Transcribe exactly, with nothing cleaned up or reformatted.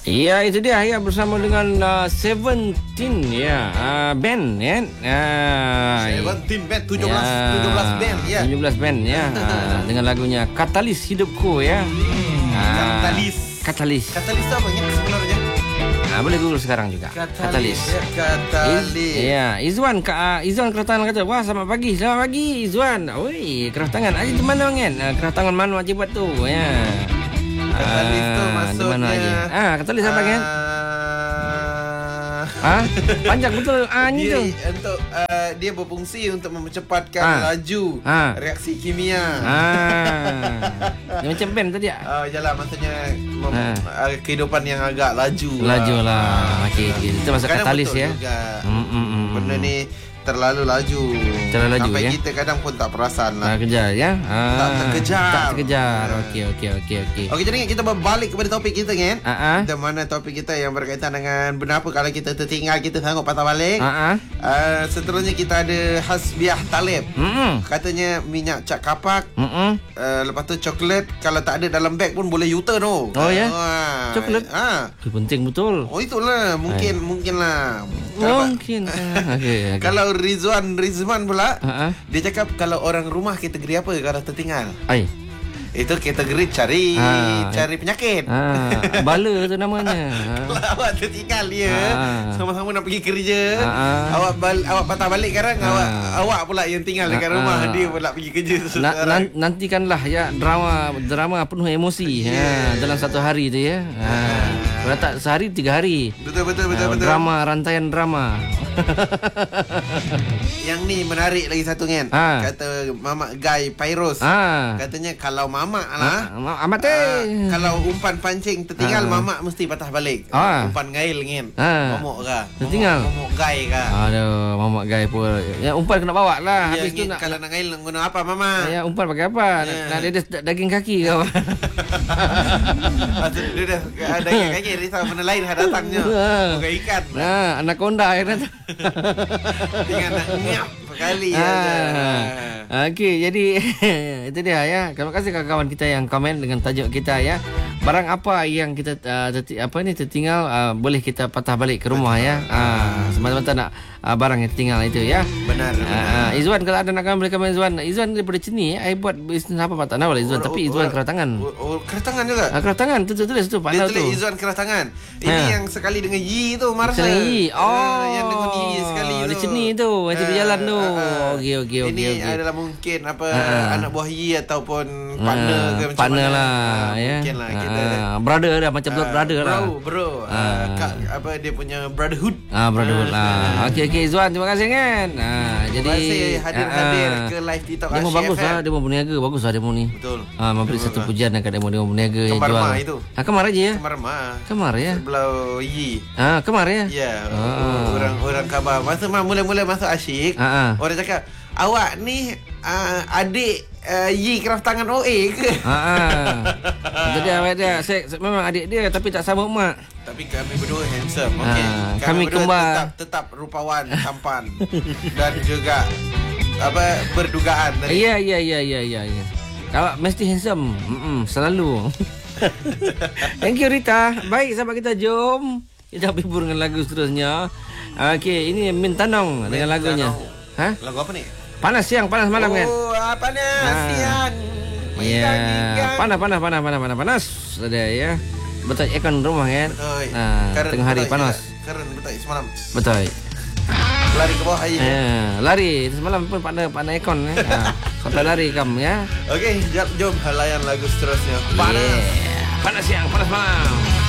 Ya, itu dia ya, bersama dengan uh, Seventeen ya, uh, band ya. Uh, Seventeen band, tujuh belas, ya, tujuh belas band ya. tujuh belas band ya. uh, dengan lagunya Katalis Hidupku ya. Uh, Katalis. Katalis. Katalis itu apa ya sebenarnya? Nah, boleh Google sekarang juga. Katalis. Ya, Katalis. Iz, ya, Izwan Kak uh, Izwan Keraftangan kata, "Wah, selamat pagi. Selamat pagi Izwan." Oi, Keraftangan. Aje di mana kan? Uh, Keraftangan mana aje buat tu ya. Katalis tu maksudnya. Di mana aja? Ah, katalis apa kan? Ah, panjang betul ah ni dia, tu. Untuk uh, dia berfungsi untuk mempercepatkan ah. laju ah. reaksi kimia. Ah. Dia macam band tadi ah. Oh, yalah maksudnya mem- ah. kehidupan yang agak laju. Laju lah. lah. Okey, okey. Itu masuk katalis ya. Hmm, hmm, hmm. Benda ni terlalu laju. Terlalu laju sampai ya. kita kadang pun tak perasan lah. Tak kejar ya. Ah. Tak terkejar. Tak terkejar. Okey, okey, okey, okey. Okey, jadi kita berbalik kepada topik kita kan. Uh-huh. Di mana topik kita yang berkaitan dengan kenapa kalau kita tertinggal kita sanggup patah balik. Uh-huh. Uh, seterusnya kita ada Hasbiah Talib. Mm-mm. Katanya minyak cat kapak. Mm-mm. Uh, lepas tu coklat kalau tak ada dalam bag pun boleh U-turn tu. Oh ya. Uh, Coklat. Ah. Ha. Penting betul. Oh itulah mungkin Ay. mungkin lah. Mungkin. Okey. Kalau Rizwan Rizman pula, uh-huh. dia cakap kalau orang rumah kategori apa kalau tertinggal? Ai. Itu kategori cari ha. cari penyakit. Ha. Bala tu namanya. Kalau awak tertinggal dia, ha. sama-sama nak pergi kerja, ha. awak bal- awak patah balik sekarang, ha. awak awak pula yang tinggal ha. dekat rumah, ha. dia pula pergi kerja Na- nan- nantikanlah ya drama drama penuh emosi yeah. ha. dalam satu hari tu ya. Ha. Kalau tak sehari tiga hari. Betul betul betul ha. betul. Drama rantaian drama. Yang ni menarik lagi satu kan. Ha. Kata Mamak Guy Pairos. Ha. Katanya kalau mamak lah. Ha. Amat eh. Uh, kalau umpan pancing tertinggal ha. mamak mesti patah balik. Ha. Umpan ngail kan. Ha. Momok kah? Tertinggal. Momok Guy kah? Aduh, Mamak Guy pun. Ya umpan kena bawa lah. Ya, habis tu nak kalau nak ngail nak guna apa mama? Ya umpan pakai apa? Ya. Nak dedes daging kaki kau. Maksud dia dah daging kaki risau benda lain dah datangnya. Bukan ikan. Nah, anaconda ya kan. Tinggal nak nyap sekali ah. aja. Okey, jadi itu dia ya. Terima kasih kawan-kawan kita yang komen dengan tajuk kita ya. Barang apa yang kita uh, terti, apa ni tertinggal uh, boleh kita patah balik ke rumah ya. Ah, semata-mata nak uh, barang yang tertinggal itu ya. Benar. Uh, uh, Izwan kalau ada nak komen boleh komen Izwan. Izwan daripada sini ai buat bisnes apa Pak? Tak tahu lah Izwan, or, tapi Izwan Keraftangan. Oh, oh Keraftangan juga. Ah, Keraftangan tu tulis tu pandai tu. Dia tulis Izwan Keraftangan. Ini ha. yang sekali dengan Yi tu Marsa. Yi. Oh, uh, yang dengan Yi sekali tu. Di sini tu, macam uh, berjalan tu. Uh, uh, okey okey okey. Ini okay. adalah mungkin apa uh, anak buah Yi ataupun partner uh, ke macam partner mana. lah uh, ya. Mungkin lah kita. Uh, brother dah macam uh, brother bro, lah. Bro, bro. Uh, uh, Kak, apa dia punya brotherhood. Ah, brotherhood uh, lah. Uh, okey okey Izwan, terima kasih kan. Uh, jadi terima kasih hadir-hadir uh, ke live TikTok Asyik. Demo bagus lah, demo berniaga bagus lah demo ni. Betul. Ah, memberi satu pujian dekat demo demo berniaga yang jual. Kemar itu. Ah, kemar aja ya. Kemar mah. Kemar ya. Sebelah Yi. Ah, kemar ya. Ya. Ah. Orang orang khabar. Masa mah mula-mula masuk Asyik, ah, ah. orang cakap, "Awak ni uh, adik uh, Yi Keraftangan O A ke?" Ha ah. Jadi awak dia saya, saya memang adik dia tapi tak sama mak. Tapi kami berdua handsome. Okey. Ah, kami, kami berdua kembar. tetap tetap rupawan, tampan dan juga apa berdugaan tadi. Ya ya ya ya ya ya. Awak mesti handsome. Mm-mm, selalu. Thank you Rita. Baik sahabat kita, jom kita hibur dengan lagu seterusnya. Okey, ini Min Tanong dengan lagunya. Ha? Lagu apa ni? Panas siang, panas malam oh, kan? Oh, panas ah. siang. Ya, panas panas panas panas panas panas. Ada ya. Betul aircon rumah kan? Betul. Nah, Karen tengah hari panas. Karen betul semalam. Betul. Lari ke bawah air. Ya, lari semalam pun pada pada aircon ya. Ha, sampai lari kam ya. Okey, jom, jom layan lagu seterusnya. Panas. Yeah. Panas siang, panas malam.